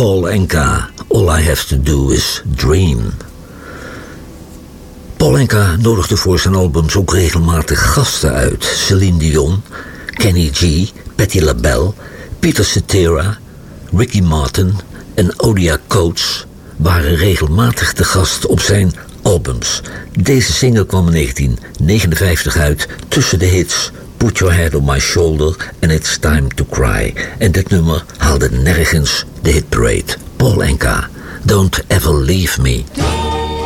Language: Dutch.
Paul Anka, All I Have to Do Is Dream. Paul Anka nodigde voor zijn albums ook regelmatig gasten uit. Celine Dion, Kenny G, Patti LaBelle, Peter Cetera, Ricky Martin en Odia Coates waren regelmatig te gast op zijn albums. Deze single kwam in 1959 uit tussen de hits Put Your Head on My Shoulder en It's Time to Cry. En dit nummer haalde nergens de hitparade. Paul Anka, Don't Ever Leave Me.